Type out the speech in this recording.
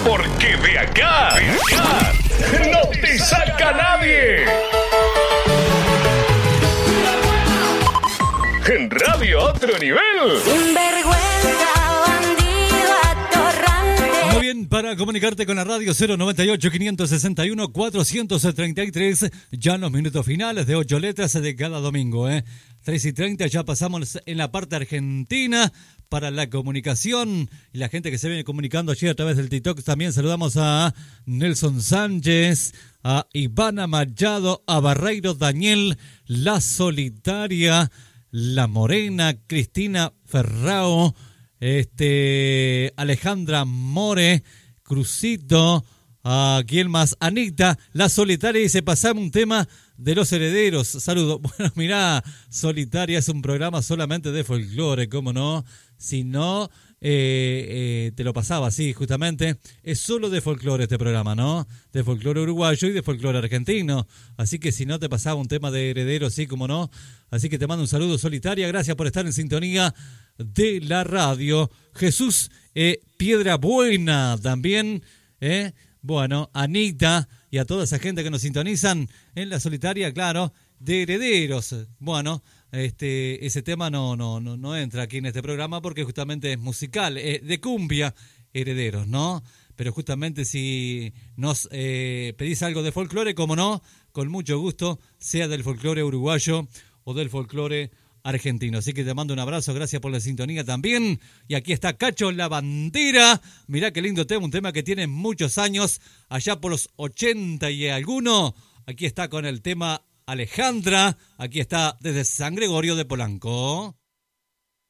Porque de acá no te saca nadie. En Radio Otro Nivel. Sinvergüenza, bandido, atorrante. Muy bien, para comunicarte con la radio 098-561-433, ya en los minutos finales de 8 letras de cada domingo, 3:30, ya pasamos en la parte argentina para la comunicación y la gente que se viene comunicando allí a través del TikTok. También saludamos a Nelson Sánchez, a Ivana Machado, a Barreiro Daniel, La Solitaria, La Morena, Cristina Ferrao, Alejandra More, Crucito, a quién más, Anita, La Solitaria, dice, pasame un tema de Los Herederos. Saludos. Bueno, mirá, Solitaria es un programa solamente de folclore, ¿cómo no? Si no, te lo pasaba así, justamente. Es solo de folclore este programa, ¿no? De folclore uruguayo y de folclore argentino. Así que si no, te pasaba un tema de Herederos, sí, ¿cómo no? Así que te mando un saludo, Solitaria. Gracias por estar en sintonía de la radio. Jesús Piedra Buena también, Bueno, Anita y a toda esa gente que nos sintonizan en La Solitaria, claro, de Herederos. Bueno, ese tema no entra aquí en este programa porque justamente es musical, de cumbia, Herederos, ¿no? Pero justamente si nos pedís algo de folclore, como no, con mucho gusto, sea del folclore uruguayo o del folclore argentino. Así que te mando un abrazo, gracias por la sintonía también. Y aquí está Cacho La Bandera. Mirá qué lindo tema, un tema que tiene muchos años, allá por los 80 y alguno. Aquí está con el tema Alejandra. Aquí está desde San Gregorio de Polanco.